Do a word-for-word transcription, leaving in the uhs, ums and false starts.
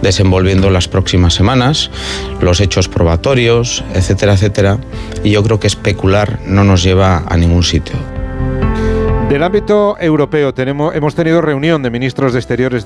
desenvolviendo las próximas semanas, los hechos probatorios, etcétera, etcétera. Y yo creo que especular no nos lleva a ningún sitio. Del ámbito europeo tenemos, hemos tenido reunión de ministros de Exteriores